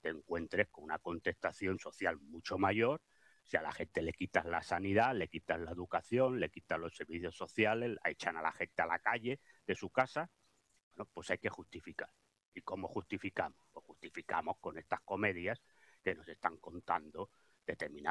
te encuentres con una contestación social mucho mayor. Si a la gente le quitas la sanidad, le quitas la educación, le quitas los servicios sociales, la echan a la gente a la calle de su casa, bueno, pues hay que justificar. ¿Y cómo justificamos? Pues justificamos con estas comedias que nos están contando determinadas